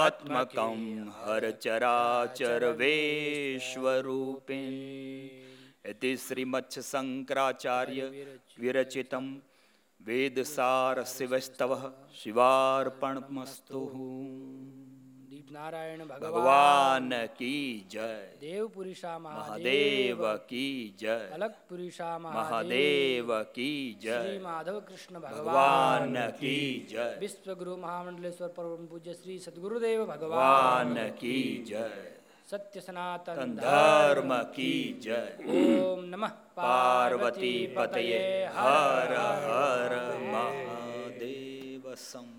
ગુણાત્મકં હર ચરાચર વેશ્વરૂપિણ इति श्रीमच्छ शंकराचार्य विरचितं वेदसार शिवस्तवः शिवार्पणमस्तु। नारायण भगवान की जय। देव पुरुषा महादेव की जय। अलग पुरुषा महादेव की जय। श्री माधव कृष्ण भगवान की जय। विश्वगुरु महामंडलेश्वर परम पूज्य श्री सद्गुरुदेव भगवान की जय। सत्य सनातन धर्म की जय। ओम नमः पार्वती पतये हर हर महादेव।